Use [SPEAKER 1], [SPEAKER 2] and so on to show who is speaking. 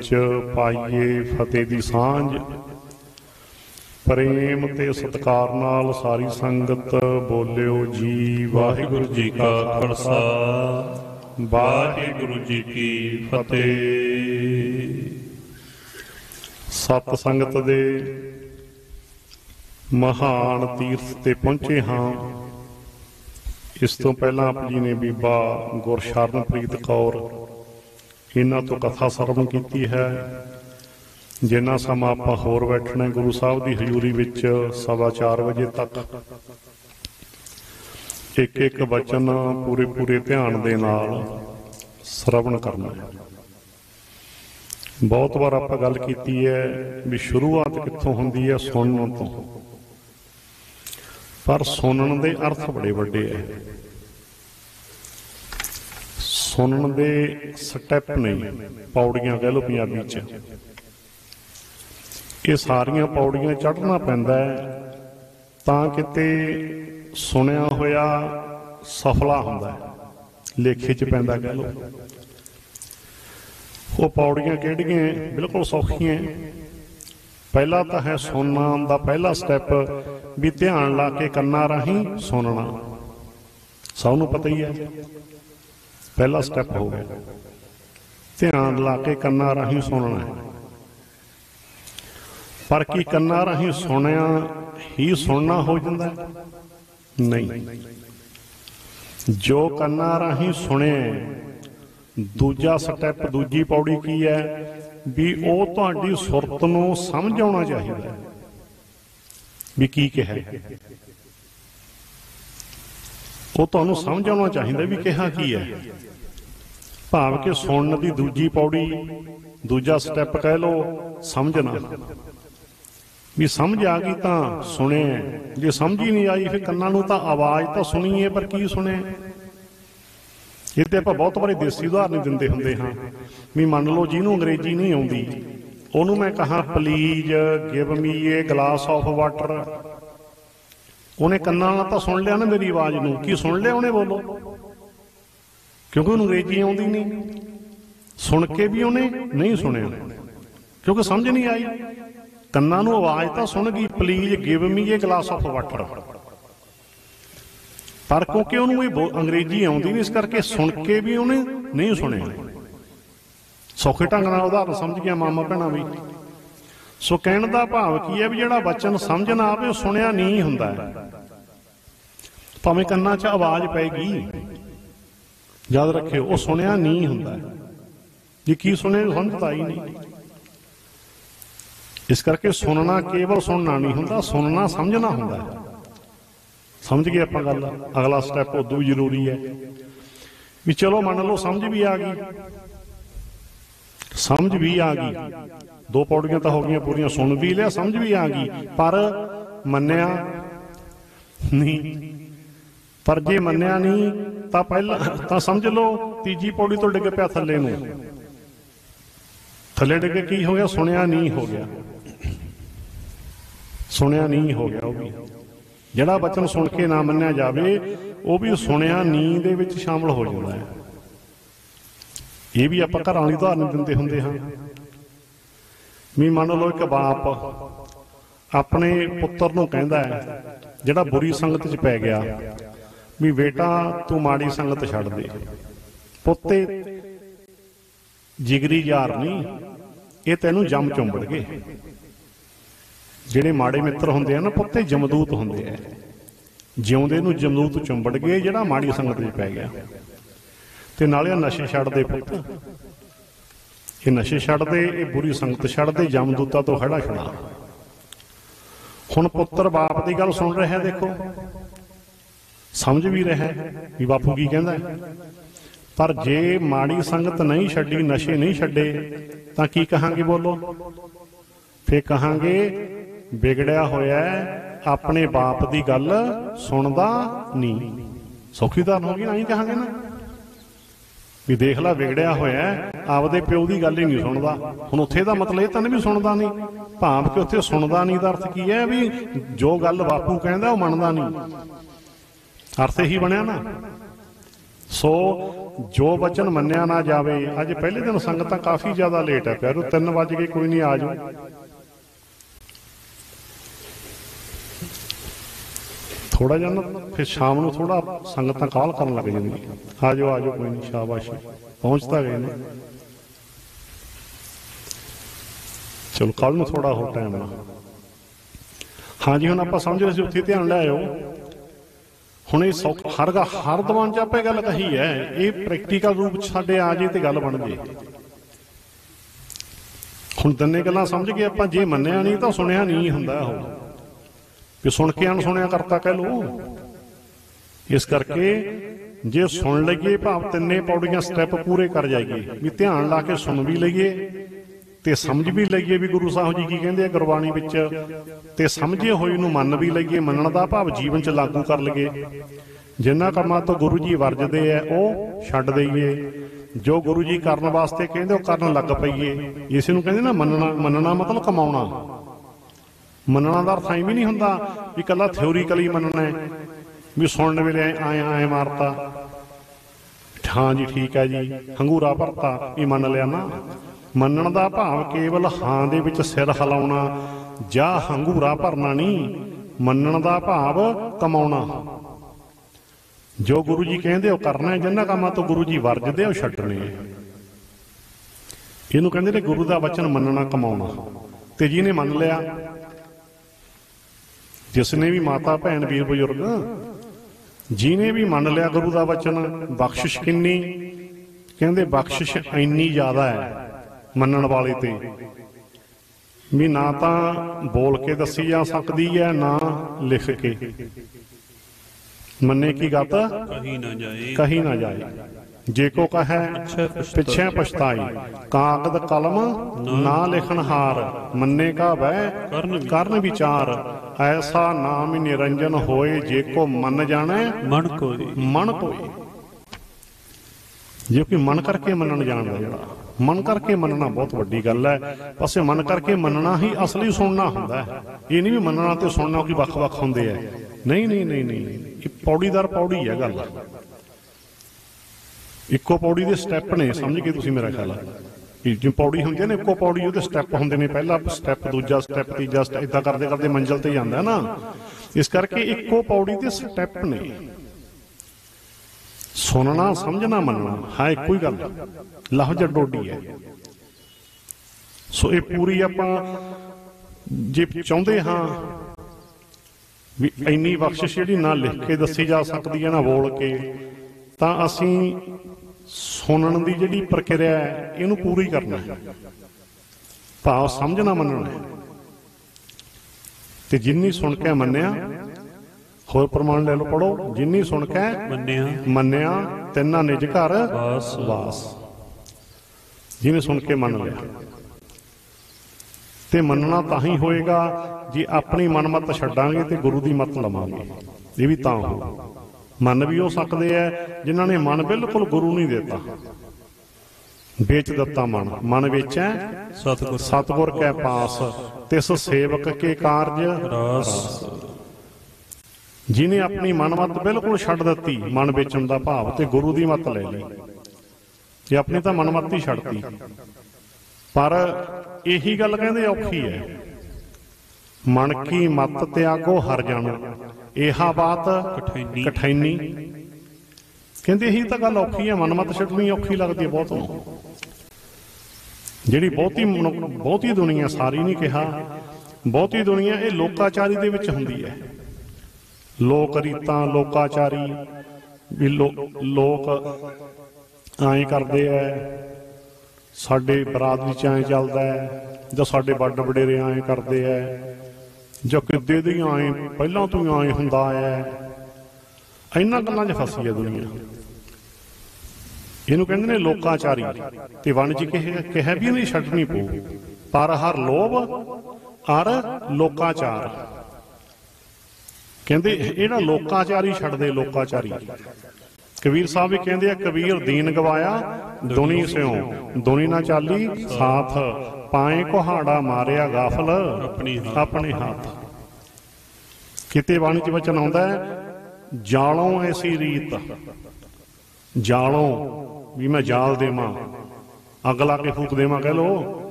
[SPEAKER 1] ਵਿੱਚ ਪਾਈਏ ਫਤਿਹ ਦੀ ਸਾਂਝ। ਪ੍ਰੇਮ ਤੇ ਸਤਿਕਾਰ ਨਾਲ ਸਾਰੀ ਸੰਗਤ ਬੋਲਿਓ ਜੀ ਵਾਹਿਗੁਰੂ ਜੀ ਕਾ ਖਾਲਸਾ ਵਾਹਿਗੁਰੂ ਜੀ ਕੀ ਫਤਿਹ। ਸਤ ਸੰਗਤ ਦੇ ਮਹਾਨ ਤੀਰਥ ਤੇ ਪਹੁੰਚੇ ਹਾਂ। ਇਸ ਤੋਂ ਪਹਿਲਾਂ ਆਪ ਜੀ ਨੇ ਬੀਬਾ ਗੁਰਸ਼ਰਨਪ੍ਰੀਤ ਕੌਰ ਇਹਨਾਂ ਤੋਂ ਕਥਾ ਸਰਵਣ ਕੀਤੀ ਹੈ। ਜਿੰਨਾ ਸਮਾਂ ਆਪਾਂ ਹੋਰ ਬੈਠਣਾ ਗੁਰੂ ਸਾਹਿਬ ਦੀ ਹਜ਼ੂਰੀ ਵਿੱਚ 4:15 ਵਜੇ ਤੱਕ ਇੱਕ ਇੱਕ ਵਚਨ ਪੂਰੇ ਧਿਆਨ ਦੇ ਨਾਲ ਸਰਵਣ ਕਰਨਾ ਹੈ। ਬਹੁਤ ਵਾਰ ਆਪਾਂ ਗੱਲ ਕੀਤੀ ਹੈ ਵੀ ਸ਼ੁਰੂਆਤ ਕਿੱਥੋਂ ਹੁੰਦੀ ਹੈ? ਸੁਣਨ ਤੋਂ। ਪਰ ਸੁਣਨ ਦੇ ਅਰਥ ਬੜੇ ਵੱਡੇ ਹੈ। ਸੁਣਨ ਦੇ ਸਟੈਪ ਨਹੀਂ, ਪੌੜੀਆਂ ਕਹਿ ਲਓ ਪੰਜਾਬੀ 'ਚ। ਇਹ ਸਾਰੀਆਂ ਪੌੜੀਆਂ ਚੜ੍ਹਨਾ ਪੈਂਦਾ ਹੈ ਤਾਂ ਕਿਤੇ ਸੁਣਿਆ ਹੋਇਆ ਸਫਲਾ ਹੁੰਦਾ ਹੈ, ਲੇਖੇ 'ਚ ਪੈਂਦਾ ਕਹਿ ਲਓ। ਉਹ ਪੌੜੀਆਂ ਕਿਹੜੀਆਂ? ਬਿਲਕੁਲ ਸੌਖੀਆਂ। ਪਹਿਲਾ ਤਾਂ ਹੈ ਸੁਣਨ ਦਾ ਪਹਿਲਾ ਸਟੈਪ, ਵੀ ਧਿਆਨ ਲਾ ਕੇ ਕੰਨਾਂ ਰਾਹੀਂ ਸੁਣਨਾ। ਸਭ ਨੂੰ ਪਤਾ ਹੀ ਹੈ, ਪਹਿਲਾ ਸਟੈਪ ਹੋ ਗਿਆ। ਧਿਆਨ ਲਾ ਕੇ ਕੰਨਾਂ ਰਾਹੀਂ ਸੁਣਨਾ ਹੈ। ਪਰ ਕੀ ਕੰਨਾਂ ਰਾਹੀਂ ਸੁਣਿਆ ਹੀ ਸੁਣਨਾ ਹੋ ਜਾਂਦਾ? ਨਹੀਂ। ਜੋ ਕੰਨਾਂ ਰਾਹੀਂ ਸੁਣਿਆ, ਦੂਜਾ ਸਟੈਪ, ਦੂਜੀ ਪੌੜੀ ਕੀ ਹੈ? ਵੀ ਉਹ ਤੁਹਾਡੀ ਸੁਰਤ ਨੂੰ ਸਮਝ ਆਉਣਾ ਚਾਹੀਦਾ ਵੀ ਕੀ ਕਿਹਾ। ਉਹ ਤੁਹਾਨੂੰ ਸਮਝ ਆਉਣਾ ਚਾਹੀਦਾ ਵੀ ਕਿਹਾ ਕੀ ਹੈ। ਭਾਵ ਕਿ ਸੁਣਨ ਦੀ ਦੂਜੀ ਪੌੜੀ, ਦੂਜਾ ਸਟੈਪ ਕਹਿ ਲਓ ਸਮਝਣਾ। ਵੀ ਸਮਝ ਆ ਗਈ ਤਾਂ ਸੁਣਿਆ, ਜੇ ਸਮਝ ਹੀ ਨਹੀਂ ਆਈ ਫਿਰ ਕੰਨਾਂ ਨੂੰ ਤਾਂ ਆਵਾਜ਼ ਤਾਂ ਸੁਣੀ ਹੈ ਪਰ ਕੀ ਸੁਣਿਆ। ਇਹ ਤੇ ਆਪਾਂ ਬਹੁਤ ਵਾਰੀ ਦੇਸੀ ਉਦਾਹਰਨ ਦਿੰਦੇ ਹੁੰਦੇ ਹਾਂ ਵੀ ਮੰਨ ਲਓ ਜਿਹਨੂੰ ਅੰਗਰੇਜ਼ੀ ਨਹੀਂ ਆਉਂਦੀ, ਉਹਨੂੰ ਮੈਂ ਕਹਾਂ please give me A glass of water, ਉਹਨੇ ਕੰਨਾਂ ਨਾਲ ਤਾਂ ਸੁਣ ਲਿਆ ਨਾ ਮੇਰੀ ਆਵਾਜ਼ ਨੂੰ। ਕੀ ਸੁਣ ਲਿਆ ਉਹਨੇ? ਬੋਲੋ। ਕਿਉਂਕਿ ਉਹਨੂੰ ਅੰਗਰੇਜ਼ੀ ਆਉਂਦੀ ਨਹੀਂ। ਸੁਣ ਕੇ ਵੀ ਉਹਨੇ ਨਹੀਂ ਸੁਣਿਆ ਕਿਉਂਕਿ ਸਮਝ ਨਹੀਂ ਆਈ। ਕੰਨਾਂ ਨੂੰ ਆਵਾਜ਼ ਤਾਂ ਸੁਣ ਗਈ, please give me A glass of water, ਪਰ ਕਿਉਂਕਿ ਉਹਨੂੰ ਇਹ ਅੰਗਰੇਜ਼ੀ ਆਉਂਦੀ ਨਹੀਂ, ਇਸ ਕਰਕੇ ਸੁਣ ਕੇ ਵੀ ਉਹਨੇ ਨਹੀਂ ਸੁਣਿਆ। ਸੌਖੇ ਢੰਗ ਨਾਲ ਉਦਾਹਰਨ ਸਮਝ ਗਿਆ ਮਾਮਾ ਭੈਣਾਂ ਵੀ। ਸੋ ਕਹਿਣ ਦਾ ਭਾਵ ਕੀ ਹੈ ਵੀ ਜਿਹੜਾ ਵਚਨ ਸਮਝ ਨਾ ਆਵੇ ਉਹ ਸੁਣਿਆ ਨਹੀਂ ਹੁੰਦਾ। ਭਾਵੇਂ ਕੰਨਾਂ 'ਚ ਆਵਾਜ਼ ਪਏਗੀ, ਯਾਦ ਰੱਖਿਓ ਉਹ ਸੁਣਿਆ ਨਹੀਂ ਹੁੰਦਾ। ਜੇ ਕੀ ਸੁਣੇ ਸਮਝਦਾ ਹੀ ਨਹੀਂ। ਇਸ ਕਰਕੇ ਸੁਣਨਾ ਕੇਵਲ ਸੁਣਨਾ ਨਹੀਂ ਹੁੰਦਾ, ਸੁਣਨਾ ਸਮਝਣਾ ਹੁੰਦਾ। ਸਮਝ ਗਏ ਆਪਾਂ ਗੱਲ? ਅਗਲਾ ਸਟੈਪ ਉਦੋਂ ਵੀ ਜ਼ਰੂਰੀ ਹੈ ਵੀ ਚਲੋ ਮੰਨ ਲਓ ਸਮਝ ਵੀ ਆ ਗਈ, ਸਮਝ ਵੀ ਆ ਗਈ, ਦੋ ਪੌੜੀਆਂ ਤਾਂ ਹੋ ਗਈਆਂ ਪੂਰੀਆਂ। ਸੁਣ ਵੀ ਲਿਆ, ਸਮਝ ਵੀ ਆ ਗਈ, ਪਰ ਮੰਨਿਆ ਨਹੀਂ। ਪਰ ਜੇ ਮੰਨਿਆ ਨਹੀਂ ਤਾਂ ਪਹਿਲਾਂ ਤਾਂ ਸਮਝ ਲਓ ਤੀਜੀ ਪੌੜੀ ਤੋਂ ਡਿੱਗ ਪਿਆ ਥੱਲੇ ਨੂੰ। ਥੱਲੇ ਡਿੱਗ ਕੇ ਕੀ ਹੋ ਗਿਆ? ਸੁਣਿਆ ਨਹੀਂ ਹੋ ਗਿਆ। ਸੁਣਿਆ ਨਹੀਂ ਹੋ ਗਿਆ। ਉਹ ਵੀ ਜਿਹੜਾ ਵਚਨ ਸੁਣ ਕੇ ਨਾ ਮੰਨਿਆ ਜਾਵੇ ਉਹ ਵੀ ਸੁਣਿਆ ਨੀ ਦੇ ਵਿੱਚ ਸ਼ਾਮਲ ਹੋ ਜਾਂਦਾ ਹੈ। ਇਹ ਵੀ ਆਪਾਂ ਘਰਾਂ ਵਾਲੀ ਉਦਾਹਰਨ ਦਿੰਦੇ ਹੁੰਦੇ ਹਾਂ ਵੀ ਮੰਨ ਲਓ ਇੱਕ ਬਾਪ ਆਪਣੇ ਪੁੱਤਰ ਨੂੰ ਕਹਿੰਦਾ ਹੈ ਜਿਹੜਾ ਬੁਰੀ ਸੰਗਤ 'ਚ ਪੈ ਗਿਆ ਵੀ ਬੇਟਾ ਤੂੰ ਮਾੜੀ ਸੰਗਤ ਛੱਡ ਦੇ। ਪੁੱਤੇ ਜਿਗਰੀ ਯਾਰ ਨਹੀਂ, ਇਹ ਤੈਨੂੰ ਜੰਮ ਚੁੰਬੜ ਗਏ। ਜਿਹੜੇ ਮਾੜੇ ਮਿੱਤਰ ਹੁੰਦੇ ਆ ਨਾ ਪੁੱਤੇ, ਜਮਦੂਤ ਹੁੰਦੇ ਆ। ਜਿਉਂਦੇ ਨੂੰ ਜਮਦੂਤ ਚੁੰਬੜ ਗਏ ਜਿਹੜਾ ਮਾੜੀ ਸੰਗਤ 'ਚ ਪੈ ਗਿਆ। ਤੇ ਨਾਲੇ ਨਸ਼ੇ ਛੱਡਦੇ ਪੁੱਤ, ਇਹ ਨਸ਼ੇ ਛੱਡਦੇ, ਇਹ ਬੁਰੀ ਸੰਗਤ ਛੱਡਦੇ, ਜਮਦੂਤਾਂ ਤੋਂ ਖੜਾ ਖੜਾ। ਹੁਣ ਪੁੱਤਰ ਬਾਪ ਦੀ ਗੱਲ ਸੁਣ ਰਿਹਾ, ਦੇਖੋ ਸਮਝ ਵੀ ਰਿਹਾ ਵੀ ਬਾਪੂ ਕੀ ਕਹਿੰਦਾ। ਪਰ ਜੇ ਮਾੜੀ ਸੰਗਤ ਨਹੀਂ ਛੱਡੀ, ਨਸ਼ੇ ਨਹੀਂ ਛੱਡੇ ਤਾਂ ਕੀ ਕਹਾਂਗੇ? ਬੋਲੋ। ਫੇਰ ਕਹਾਂਗੇ ਵਿਗੜਿਆ ਹੋਇਆ ਆਪਣੇ ਬਾਪ ਦੀ ਗੱਲ ਸੁਣਦਾ ਨਹੀਂ। ਸੌਖੀ ਤਾਂ ਹੋ ਗਈ ਨਾ, ਹੀ ਕਹਾਂਗੇ ਨਾ ਵੀ ਦੇਖ ਲੈ ਵਿਗੜਿਆ ਹੋਇਆ ਆਪਦੇ ਪਿਓ ਦੀ ਗੱਲ ਹੀ ਨਹੀਂ ਸੁਣਦਾ। ਹੁਣ ਉੱਥੇ ਦਾ ਮਤਲਬ ਇਹ ਤਾਂ ਨਹੀਂ ਵੀ ਸੁਣਦਾ ਨਹੀਂ, ਭਾਵ ਕਿ ਉੱਥੇ ਸੁਣਦਾ ਨਹੀਂ ਦਾ ਅਰਥ ਕੀ ਹੈ? ਵੀ ਜੋ ਗੱਲ ਬਾਪੂ ਕਹਿੰਦਾ ਉਹ ਮੰਨਦਾ ਨਹੀਂ। ਅਰਥ ਇਹੀ ਬਣਿਆ ਨਾ। ਸੋ ਜੋ ਵਚਨ ਮੰਨਿਆ ਨਾ ਜਾਵੇ। ਅੱਜ ਪਹਿਲੇ ਦਿਨ ਸੰਗਤਾਂ ਕਾਫੀ ਜ਼ਿਆਦਾ ਲੇਟ ਹੈ, ਪਿਆਰੋ 3 ਵਜ ਗਏ, ਕੋਈ ਨਹੀਂ, ਆ ਜਾਓ। ਥੋੜਾ ਜਿਹਾ ਨਾ ਫਿਰ ਸ਼ਾਮ ਨੂੰ ਥੋੜਾ ਸੰਗਤਾਂ ਕਾਹਲ ਕਰਨ ਲੱਗ ਜਾਂਦੀ, ਆ ਜਾਓ ਆ ਜਾਓ, ਕੋਈ ਨਹੀਂ, ਸ਼ਾਬਾਸ਼, ਪਹੁੰਚ ਤਾਂ ਗਏ ਨੇ। ਚਲੋ ਕੱਲ ਨੂੰ ਥੋੜਾ ਹੋਰ ਟਾਈਮ ਨਾਲ। ਹਾਂਜੀ, ਹੁਣ ਆਪਾਂ ਸਮਝ ਰਹੇ ਸੀ, ਉੱਥੇ ਧਿਆਨ ਲੈ ਆਇਓ। ਹੁਣ ਇਹ ਹਰ ਦੀਵਾਨ 'ਚ ਆਪਾਂ ਇਹ ਗੱਲ ਕਹੀ ਹੈ, ਇਹ ਪ੍ਰੈਕਟੀਕਲ ਰੂਪ 'ਚ ਸਾਡੇ ਆ ਜੇ ਤੇ ਗੱਲ ਬਣ ਜੇ। ਹੁਣ ਤਿੰਨੇ ਗੱਲਾਂ ਸਮਝ ਕੇ ਆਪਾਂ, ਜੇ ਮੰਨਿਆ ਨਹੀਂ ਤਾਂ ਸੁਣਿਆ ਨਹੀਂ ਹੁੰਦਾ। ਉਹ ਵੀ ਸੁਣ ਕੇ ਅਣਸੁਣਿਆ ਕਰਤਾ ਕਹਿ ਲਓ। ਇਸ ਕਰਕੇ ਜੇ ਸੁਣ ਲਈਏ, ਭਾਵ ਤਿੰਨੇ ਪੌੜੀਆਂ ਸਟੈਪ ਪੂਰੇ ਕਰ ਜਾਈਏ, ਵੀ ਧਿਆਨ ਲਾ ਕੇ ਸੁਣ ਵੀ ਲਈਏ ਤੇ ਸਮਝ ਵੀ ਲਈਏ ਵੀ ਗੁਰੂ ਸਾਹਿਬ ਜੀ ਕੀ ਕਹਿੰਦੇ ਆ ਗੁਰਬਾਣੀ ਵਿੱਚ, ਤੇ ਸਮਝੇ ਹੋਏ ਨੂੰ ਮੰਨ ਵੀ ਲਈਏ। ਮੰਨਣ ਦਾ ਭਾਵ ਜੀਵਨ 'ਚ ਲਾਗੂ ਕਰ ਲਈਏ। ਜਿਨ੍ਹਾਂ ਕੰਮਾਂ ਤੋਂ ਗੁਰੂ ਜੀ ਵਰਜਦੇ ਆ ਉਹ ਛੱਡ ਦਈਏ, ਜੋ ਗੁਰੂ ਜੀ ਕਰਨ ਵਾਸਤੇ ਕਹਿੰਦੇ ਉਹ ਕਰਨ ਲੱਗ ਪਈਏ। ਇਸ ਨੂੰ ਕਹਿੰਦੇ ਨਾ ਮੰਨਣਾ। ਮੰਨਣਾ ਮਤਲਬ ਕਮਾਉਣਾ। ਮੰਨਣਾ ਦਾ ਅਰਥ ਐਂ ਵੀ ਨਹੀਂ ਹੁੰਦਾ ਵੀ ਇਕੱਲਾ ਥਿਓਰੀਕਲੀ ਮੰਨਣਾ, ਵੀ ਸੁਣਨ ਵੇਲੇ ਐਂ ਮਾਰਤਾ, ਹਾਂ ਜੀ ਠੀਕ ਹੈ ਜੀ, ਹੰਗੂਰਾ ਭਰਤਾ, ਇਹ ਮੰਨ ਲਿਆ ਨਾ। ਮੰਨਣ ਦਾ ਭਾਵ ਕੇਵਲ ਹਾਂ ਦੇ ਵਿੱਚ ਸਿਰ ਹਿਲਾਉਣਾ ਜਾਂ ਹੰਗੂਰਾ ਭਰਨਾ ਨਹੀਂ। ਮੰਨਣ ਦਾ ਭਾਵ ਕਮਾਉਣਾ। ਜੋ ਗੁਰੂ ਜੀ ਕਹਿੰਦੇ ਉਹ ਕਰਨਾ, ਜਿਨ੍ਹਾਂ ਕੰਮਾਂ ਤੋਂ ਗੁਰੂ ਜੀ ਵਰਜਦੇ ਉਹ ਛੱਡਣੇ। ਇਹਨੂੰ ਕਹਿੰਦੇ ਨੇ ਗੁਰੂ ਦਾ ਵਚਨ ਮੰਨਣਾ, ਕਮਾਉਣਾ। ਤੇ ਜਿਹਨੇ ਮੰਨ ਲਿਆ, ਜਿਸਨੇ ਵੀ ਮਾਤਾ ਭੈਣ ਵੀਰ ਬਜ਼ੁਰਗ, ਜਿਹਨੇ ਵੀ ਮੰਨ ਲਿਆ ਗੁਰੂ ਦਾ ਵਚਨ, ਬਖਸ਼ਿਸ਼ ਕਿੰਨੀ, ਕਹਿੰਦੇ ਬਖਸ਼ਿਸ਼ ਇੰਨੀ ਜ਼ਿਆਦਾ ਹੈ ਮੰਨਣ ਵਾਲੇ ਤੇ, ਵੀ ਨਾ ਤਾਂ ਬੋਲ ਕੇ ਦੱਸੀ ਜਾ ਸਕਦੀ ਹੈ, ਨਾ ਲਿਖ ਕੇ। ਮੰਨੇ ਕੀ ਗੱਤ ਕਹੀ ਨਾ ਜਾਏ। ਜੇ ਕੋ ਕਹੈ ਪਿੱਛੇ ਪਛਤਾਈ, ਕਾਗਦ ਕਲਮ ਨਾ ਲਿਖਣ ਹਾਰ। ਮੰਨੇ ਕਾ ਬਹਿ ਕਰਨ ਵਿਚਾਰ, ਐਸਾ ਨਾਮ ਨਿਰੰਜਨ ਹੋਏ। ਜੇ ਕੋ ਮੰਨ ਜਾਣੈ ਮਨ ਕੋਏ। ਜੇ ਕੋਈ ਮਨ ਕਰਕੇ ਮੰਨਣ ਜਾਣਦਾ, ਜਿਹੜਾ ਮਨ ਕਰਕੇ ਮੰਨਣਾ ਬਹੁਤ ਵੱਡੀ ਗੱਲ ਹੈ। ਪਾਸੇ ਮਨ ਕਰਕੇ ਮੰਨਣਾ ਹੀ ਅਸਲੀ ਸੁਣਨਾ ਹੁੰਦਾ ਹੈ। ਇਹ ਨਹੀਂ ਵੀ ਮੰਨਣਾ ਤੇ ਸੁਣਨਾ ਕੋਈ ਵੱਖ-ਵੱਖ ਹੁੰਦੇ ਹੈ। ਨਹੀਂ ਨਹੀਂ ਨਹੀਂ ਨਹੀਂ, ਇਹ ਪੌੜੀ ਦਰ ਪੌੜੀ ਹੈ ਗੱਲ। ਇੱਕੋ ਪੌੜੀ ਦੇ ਸਟੈਪ ਨੇ, ਸਮਝ ਕੇ ਤੁਸੀਂ ਮੇਰਾ ਖਿਆਲ ਹੈ। ਜੇ ਪੌੜੀ ਹੁੰਦੀ ਹੈ ਨਾ, ਇੱਕੋ ਪੌੜੀ ਉਹਦੇ ਸਟੈਪ ਹੁੰਦੇ ਨੇ, ਪਹਿਲਾ ਸਟੈਪ, ਦੂਜਾ ਸਟੈਪ, ਤੀਜਾ ਸਟੈਪ, ਏਦਾਂ ਕਰਦੇ ਕਰਦੇ ਮੰਜ਼ਿਲ ਤੇ ਜਾਂਦਾ ਨਾ। ਇਸ ਕਰਕੇ ਇੱਕੋ ਪੌੜੀ ਦੇ ਸਟੈਪ ਨੇ। ਸੁਣਨਾ, ਸਮਝਣਾ, ਮੰਨਣਾ, ਹਾਂ ਇੱਕੋ ਹੀ ਗੱਲ, ਲਫ਼ਜ਼ ਡੋਡੀ ਹੈ। ਸੋ ਇਹ ਪੂਰੀ ਆਪਾਂ ਜੇ ਚਾਹੁੰਦੇ ਹਾਂ ਵੀ ਇੰਨੀ ਬਖਸ਼ਿਸ਼ ਜਿਹੜੀ ਨਾ ਲਿਖ ਕੇ ਦੱਸੀ ਜਾ ਸਕਦੀ ਹੈ, ਨਾ ਬੋਲ ਕੇ, ਤਾਂ ਅਸੀਂ ਸੁਣਨ ਦੀ ਜਿਹੜੀ ਪ੍ਰਕਿਰਿਆ ਹੈ ਇਹਨੂੰ ਪੂਰੀ ਕਰਨਾ ਹੈ, ਭਾਵ ਸਮਝਣਾ, ਮੰਨਣਾ ਹੈ। ਤੇ ਜਿੰਨੀ ਸੁਣ ਕੇ ਮੰਨਿਆ, ਹੋਰ ਪ੍ਰਮਾਣ ਲੈ ਲਓ, ਪੜੋ। ਜਿੰਨੀ ਸੁਣ ਕੇ ਮੰਨਿਆ ਤਿੰਨਾਂ ਨਿਜ ਘਰ ਵਾਸ। ਜਿਹਨੇ ਸੁਣ ਕੇ ਮੰਨ ਲਿਆ। ਤੇ ਮੰਨਣਾ ਤਾਂ ਹੀ ਹੋਏਗਾ ਜੇ ਆਪਣੀ ਮਨਮਤ ਛੱਡਾਂਗੇ ਤੇ ਗੁਰੂ ਦੀ ਮਤ ਲਵਾਂਗੇ। ਇਹ ਵੀ ਤਾਂ ਹੋ ਮਨ ਵੀ ਹੋ ਸਕਦੇ ਆ ਜਿਨ੍ਹਾਂ ਨੇ ਮਨ ਬਿਲਕੁਲ ਗੁਰੂ ਨਹੀਂ ਦਿੱਤਾ, ਵੇਚ ਦਿੱਤਾ ਮਨ। ਮਨ ਵੇਚੈ ਸਤਿਗੁਰ ਕੈ ਪਾਸ, ਤਿਸ ਸੇਵਕ ਕੇ ਕਾਰਜ ਰਾਸ। ਜਿਹਨੇ ਆਪਣੀ ਮਨਮਤ ਬਿਲਕੁਲ ਛੱਡ ਦਿੱਤੀ, ਮਨ ਵੇਚਣ ਦਾ ਭਾਵ, ਤੇ ਗੁਰੂ ਦੀ ਮੱਤ ਲੈ ਲਈ, ਤੇ ਆਪਣੀ ਤਾਂ ਮਨਮਤ ਹੀ ਛੱਡਤੀ। ਪਰ ਇਹੀ ਗੱਲ ਕਹਿੰਦੇ ਔਖੀ ਹੈ, ਮਨ ਕੀ ਮਤ ਤਿਆਗੋ ਹਰ ਜਾਣਾ, ਇਹਾ ਬਾਤ ਕਠੈਨੀ। ਕਹਿੰਦੇ ਇਹੀ ਤਾਂ ਗੱਲ ਔਖੀ ਹੈ, ਮਨਮਤ ਛੱਡਣੀ ਔਖੀ ਲੱਗਦੀ ਹੈ ਬਹੁਤ ਨੂੰ। ਜਿਹੜੀ ਬਹੁਤੀ ਦੁਨੀਆ, ਸਾਰੀ ਨਹੀਂ ਕਿਹਾ, ਬਹੁਤੀ ਦੁਨੀਆ ਇਹ ਲੋਕਾਚਾਰੀ ਦੇ ਵਿੱਚ ਹੁੰਦੀ ਹੈ। ਲੋਕ ਰੀਤਾਂ, ਲੋਕਾਚਾਰੀ, ਵੀ ਲੋਕ ਐਂ ਕਰਦੇ ਹੈ, ਸਾਡੇ ਬਰਾਦਰੀ 'ਚ ਐਂ ਚੱਲਦਾ ਹੈ, ਜਾਂ ਸਾਡੇ ਵੱਡ ਵਡੇਰੇ ਐਂ ਕਰਦੇ ਹੈ, ਜਾਂ ਕਿੱਦੇ ਦੀ ਐਂ ਪਹਿਲਾਂ ਤੋਂ ਹੀ ਐਂ ਹੁੰਦਾ ਹੈ। ਇਹਨਾਂ ਗੱਲਾਂ 'ਚ ਫਸੀ ਹੈ ਦੁਨੀਆ। ਇਹਨੂੰ ਕਹਿੰਦੇ ਨੇ ਲੋਕਾਚਾਰੀ। ਤੇ ਵਣ 'ਚ ਕਿਹਾ ਵੀ ਨਹੀਂ ਛੱਡਣੀ ਪਊ, ਪਰ ਹਰ ਲੋਭ ਅਰ ਲੋਕਾਚਾਰ। ਕਹਿੰਦੇ ਇਹਦਾ ਲੋਕਾਚਾਰੀ ਛੱਡਦੇ, ਲੋਕਾਚਾਰੀ। ਕਬੀਰ ਸਾਹਿਬ ਵੀ ਕਹਿੰਦੇ ਆ, ਕਬੀਰ ਦੀਨ ਗਵਾਇਆ ਦੁਨੀ ਸਿਓ, ਦੁਨੀ ਨਾ ਚਾਲੀ ਸਾਥ, ਪਾਏ ਕੁਹਾੜਾ ਮਾਰਿਆ ਗਾਫਲ ਆਪਣੇ ਹੱਥ। ਕਿਤੇ ਬਾਣੀ 'ਚ ਵਚਨ ਆਉਂਦਾ ਹੈ, ਜਾਲੋਂ ਐਸੀ ਰੀਤ, ਜਾਲੋਂ ਵੀ ਮੈਂ ਜਾਲ ਦੇਵਾਂ, ਅੱਗ ਲਾ ਕੇ ਫੂਕ ਦੇਵਾਂ ਕਹਿ ਲੋ,